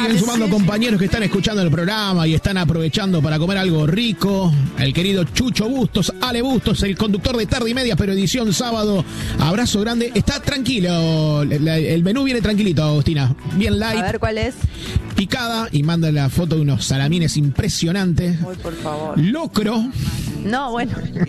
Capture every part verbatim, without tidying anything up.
siguen sumando compañeros que están escuchando el programa y están aprovechando para comer algo rico. El querido Chucho Bustos, Ale Bustos, el conductor de Tarde y Media, pero edición sábado. Abrazo grande. Está tranquilo. El menú viene tranquilito, Agostina. Bien light. A ver cuál es. Picada y manda la foto de unos salamines impresionantes. Uy, por favor. Locro. No, bueno.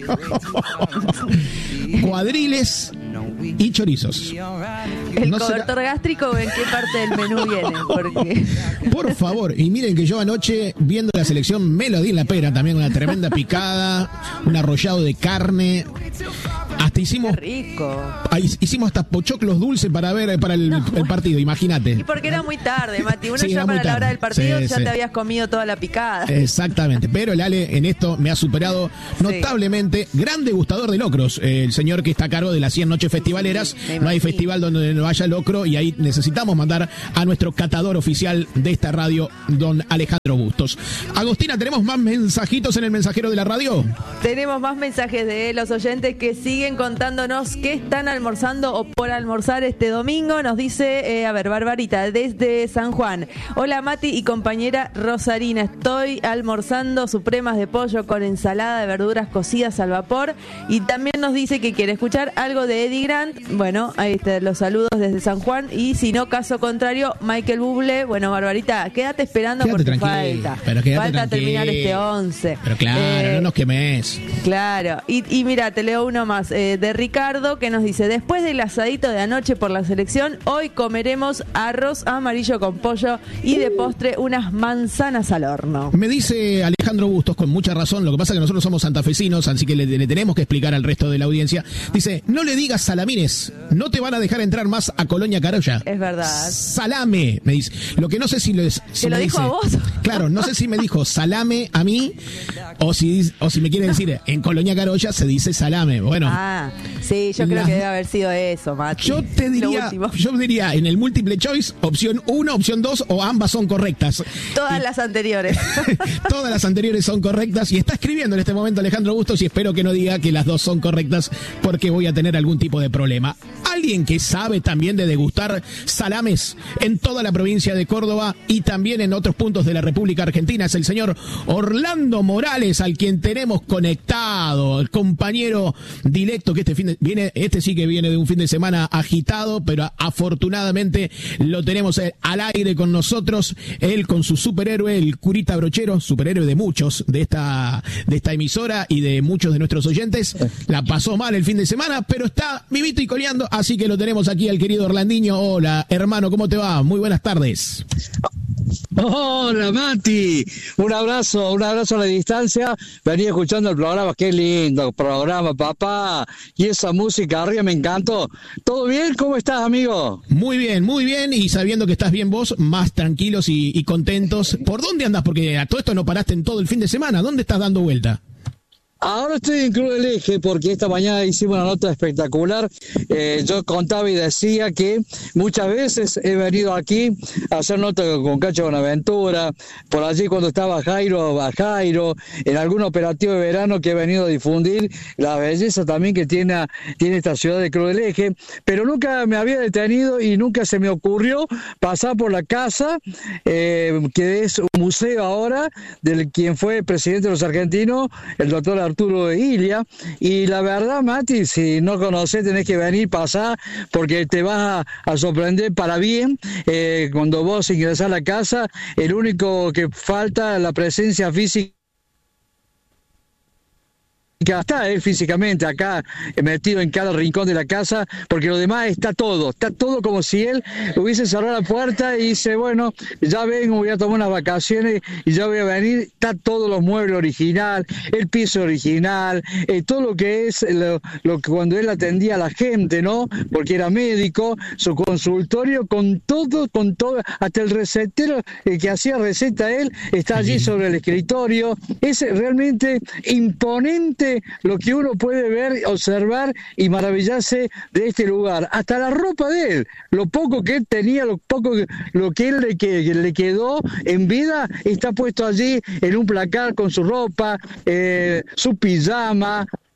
Cuadriles y chorizos. ¿El no cobertor será... gástrico o en qué parte del menú viene? Porque... Por favor, y miren que yo anoche, viendo la selección, me lo di en la pera también, una tremenda picada, un arrollado de carne. Hasta hicimos... Qué rico. Hicimos hasta pochoclos dulces para ver para el, no, el partido, imagínate. Y porque era muy tarde, Mati. Uno sí, ya para la hora del partido sí, ya sí. te habías comido toda la picada. Exactamente. Pero el Ale en esto me ha superado notablemente. Sí. Gran degustador de locros. El señor que está a cargo de las cien noches festivaleras. Sí, no hay festival donde no haya locro y ahí necesitamos mandar a nuestro catador oficial de esta radio, don Alejandro Bustos. Agostina, ¿tenemos más mensajitos en el mensajero de la radio? Tenemos más mensajes de los oyentes que siguen contándonos qué están almorzando o por almorzar este domingo. Nos dice, eh, a ver, Barbarita, desde San Juan. Hola, Mati y compañera Rosarina. Estoy almorzando supremas de pollo con ensalada de verduras cocidas al vapor. Y también nos dice que quiere escuchar algo de Eddie Grant. Bueno, ahí están los saludos desde San Juan. Y si no, caso contrario, Michael Bublé. Bueno, Barbarita, quédate esperando quédate porque falta. Pero falta terminar este once. Pero claro, eh, no nos quemes. Claro. Y, y mira, te leo uno más. Eh, de Ricardo, que nos dice: después del asadito de anoche por la selección, hoy comeremos arroz amarillo con pollo y de postre unas manzanas al horno. Me dice Alejandro Bustos con mucha razón, lo que pasa es que nosotros somos santafesinos, así que le, le tenemos que explicar al resto de la audiencia. Dice, no le digas salamines, no te van a dejar entrar más a Colonia Carolla. Es verdad. Salame, me dice. Lo que no sé si, les, si ¿Te lo dijo dice, a vos? Claro, no sé si me dijo salame a mí o si, o si me quiere decir en Colonia Carolla se dice salame. Bueno. Ah, sí, yo creo la, que debe haber sido eso, Mati. Yo te diría, yo diría en el múltiple choice, opción uno, opción dos o ambas son correctas. Todas y, las anteriores. Todas las anteriores son correctas y está escribiendo en este momento Alejandro Bustos y espero que no diga que las dos son correctas porque voy a tener algún tipo de problema. Alguien que sabe también de degustar salames en toda la provincia de Córdoba y también en otros puntos de la República Argentina es el señor Orlando Morales, al quien tenemos conectado, el compañero directo que este fin de, viene, este sí que viene de un fin de semana agitado, pero afortunadamente lo tenemos al aire con nosotros, él con su superhéroe, el Curita Brochero, superhéroe de muchos de esta, de esta emisora y de muchos de nuestros oyentes. La pasó mal el fin de semana, pero está vivito y coleando, así que lo tenemos aquí al querido Orlandiño. Hola, hermano, ¿cómo te va? Muy buenas tardes. Hola, Mati. Un abrazo, un abrazo a la distancia. Venía escuchando el programa, qué lindo programa, papá. Y esa música arriba me encantó. ¿Todo bien? ¿Cómo estás, amigo? Muy bien, muy bien. Y sabiendo que estás bien vos, más tranquilos y, y contentos. ¿Por dónde andás? Porque a todo esto no paraste en todo el fin de semana. ¿Dónde estás dando vuelta? Ahora estoy en Cruz del Eje porque esta mañana hicimos una nota espectacular. Eh, yo contaba y decía que muchas veces he venido aquí a hacer nota con Cacho Bonaventura, por allí cuando estaba Jairo, a Jairo, en algún operativo de verano que he venido a difundir la belleza también que tiene, tiene esta ciudad de Cruz del Eje, pero nunca me había detenido y nunca se me ocurrió pasar por la casa, eh, que es un museo ahora, del quien fue presidente de los argentinos, el doctor Arturo Illia, y la verdad, Mati, si no conoces tenés que venir, pasar, porque te vas a, a sorprender para bien. Eh, cuando vos ingresás a la casa, el único que falta es la presencia física. Está él físicamente acá metido en cada rincón de la casa, porque lo demás está todo, está todo como si él hubiese cerrado la puerta y dice, bueno, ya vengo, voy a tomar unas vacaciones y ya voy a venir. Está todos los muebles original, el piso original, eh, todo lo que es lo, lo que cuando él atendía a la gente, ¿no? Porque era médico, su consultorio con todo, con todo, hasta el recetero eh, que hacía receta él está allí sobre el escritorio. Es realmente imponente lo que uno puede ver, observar y maravillarse de este lugar. Hasta la ropa de él, lo poco que él tenía, lo poco que, lo que él le, que, le quedó en vida, está puesto allí en un placar con su ropa, eh, su pijama.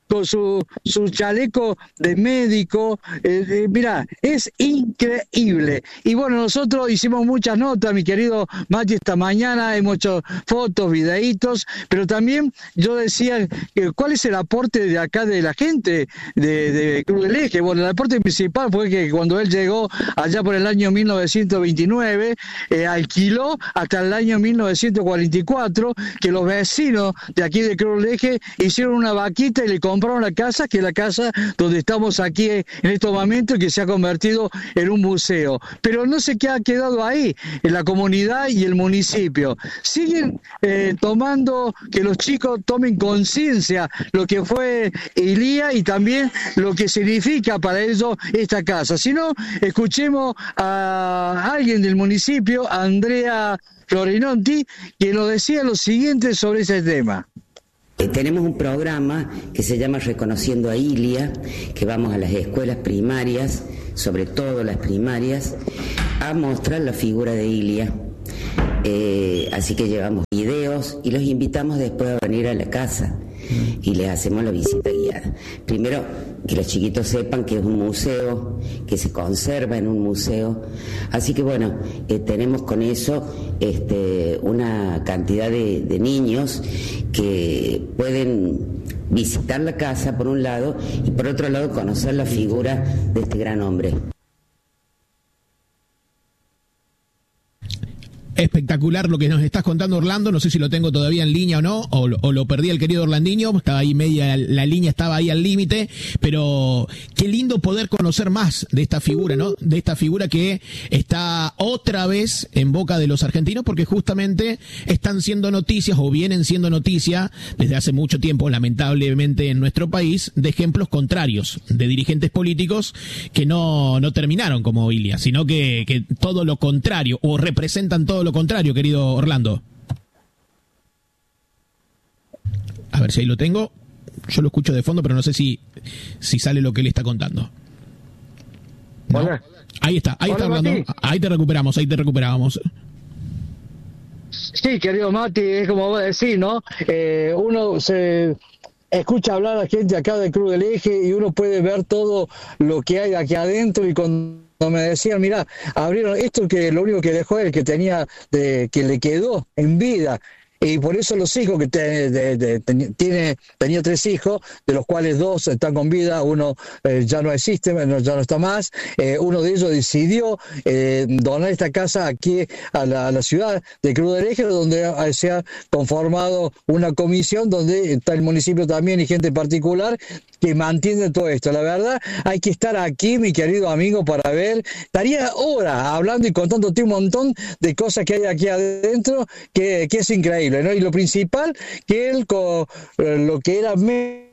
con su, su chaleco de médico. Eh, eh, mirá, es increíble. Y bueno, nosotros hicimos muchas notas, mi querido Mati, esta mañana, hemos hecho fotos, videitos, pero también yo decía, eh, ¿cuál es el aporte de acá de la gente de, de Cruz del Eje? Bueno, el aporte principal fue que cuando él llegó allá por el año mil novecientos veintinueve, eh, alquiló hasta el año mil novecientos cuarenta y cuatro, que los vecinos de aquí de Cruz del Eje hicieron una vaquita y le compraron la casa, que es la casa donde estamos aquí en estos momentos, que se ha convertido en un museo. Pero no sé qué ha quedado ahí, en la comunidad y el municipio. Siguen eh, tomando, que los chicos tomen conciencia lo que fue Ilía y también lo que significa para ellos esta casa. Si no, escuchemos a alguien del municipio, a Andrea Florinonti, que nos decía lo siguiente sobre ese tema. Tenemos un programa que se llama Reconociendo a Ilía, que vamos a las escuelas primarias, sobre todo las primarias, a mostrar la figura de Ilía. Eh, así que llevamos videos y los invitamos después a venir a la casa y les hacemos la visita guiada. Primero, que los chiquitos sepan que es un museo, que se conserva en un museo. Así que bueno, eh, tenemos con eso este, una cantidad de, de niños que pueden visitar la casa por un lado y por otro lado conocer la figura de este gran hombre. Espectacular lo que nos estás contando, Orlando. No sé si lo tengo todavía en línea o no, o, o lo perdí el querido Orlandinho. Estaba ahí media, la línea estaba ahí al límite, pero qué lindo poder conocer más de esta figura, ¿no? De esta figura que está otra vez en boca de los argentinos, porque justamente están siendo noticias o vienen siendo noticia desde hace mucho tiempo, lamentablemente en nuestro país, de ejemplos contrarios de dirigentes políticos que no, no terminaron como Ilía, sino que, que todo lo contrario, o representan todo lo contrario, querido Orlando. A ver si ahí lo tengo. Yo lo escucho de fondo, pero no sé si, si sale lo que él está contando. No. Hola. Ahí está, ahí Hola, está Orlando. Mati. Ahí te recuperamos, ahí te recuperamos. Sí, querido Mati, es como vos decís, ¿no? Eh, uno se escucha hablar a la gente acá de Cruz del Eje y uno puede ver todo lo que hay aquí adentro. Y cuando me decían, mira, abrieron esto, que lo único que dejó él, que tenía, de, que le quedó en vida. Y por eso los hijos que te, de, de, de, tiene, tenía tres hijos, de los cuales dos están con vida, uno eh, ya no existe, no, ya no está más. Eh, uno de ellos decidió eh, donar esta casa aquí a la, a la ciudad de Cruz del Eje, donde se ha conformado una comisión donde está el municipio también y gente particular que mantiene todo esto. La verdad, hay que estar aquí, mi querido amigo, para ver. Estaría horas hablando y contándote un montón de cosas que hay aquí adentro, que, que es increíble, ¿no? Y lo principal, que él con lo que era me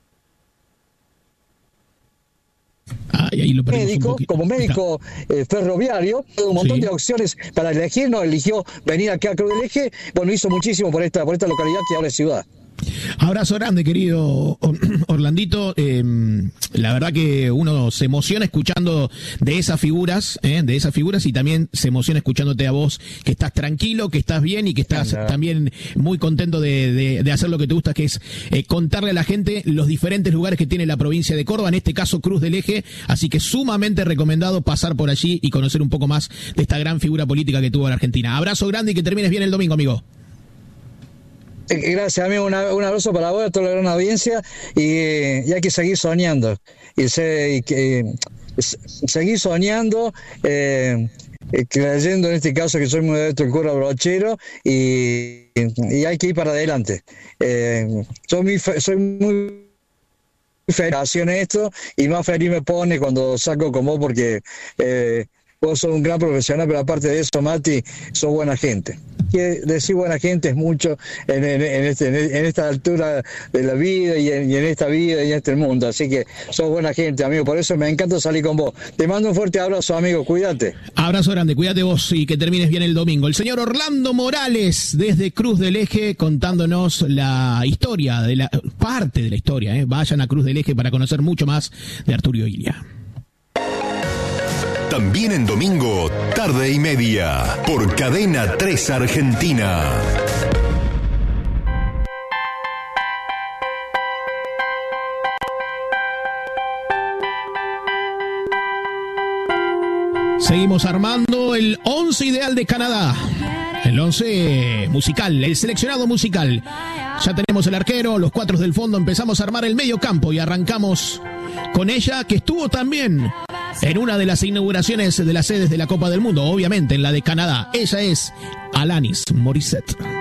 Ah, y ahí lo médico, como médico eh, ferroviario, un montón Sí. de opciones para elegir, no eligió venir acá a Cruz del Eje. Bueno, hizo muchísimo por esta, por esta localidad que ahora es ciudad. Abrazo grande, querido Orlandito. Eh, la verdad que uno se emociona escuchando de esas figuras, eh, de esas figuras, y también se emociona escuchándote a vos, que estás tranquilo, que estás bien y que estás Anda. también muy contento de, de, de hacer lo que te gusta, que es eh, contarle a la gente los diferentes lugares que tiene la provincia de Córdoba, en este caso Cruz del Eje. Así que sumamente recomendado pasar por allí y conocer un poco más de esta gran figura política que tuvo la Argentina. Abrazo grande y que termines bien el domingo, amigo. Gracias, amigo. Una, un abrazo para vos, a toda la gran audiencia. Y, y hay que seguir soñando. Y, se, y que, eh, seguir soñando, eh, eh, creyendo en este caso que soy muy adepto del cura Brochero. Y, y hay que ir para adelante. Eh, soy muy, fe, soy muy feliz en esto. Y más feliz me pone cuando saco con vos, porque eh, vos sos un gran profesional, pero aparte de eso, Mati, sos buena gente. Que decir buena gente es mucho en, en, en, este, en esta altura de la vida y en, y en esta vida y en este mundo. Así que sos buena gente, amigo. Por eso me encanta salir con vos. Te mando un fuerte abrazo, amigo. Cuídate. Abrazo grande, cuídate vos y que termines bien el domingo. El señor Orlando Morales, desde Cruz del Eje, contándonos la historia, de la parte de la historia. ¿eh? Vayan a Cruz del Eje para conocer mucho más de Arturo Illia. También en domingo, tarde y media, por Cadena tres Argentina. Seguimos armando el once ideal de Canadá. El once musical, el seleccionado musical. Ya tenemos el arquero, los cuatro del fondo. Empezamos a armar el medio campo y arrancamos con ella, que estuvo también en una de las inauguraciones de las sedes de la Copa del Mundo, obviamente en la de Canadá. Ella es Alanis Morissette.